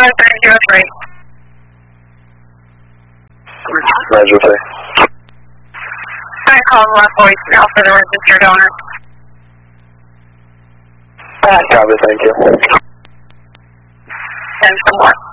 3003. Roger, sir. I called left voicemail for the registered owner. Copy, thank you. And from what?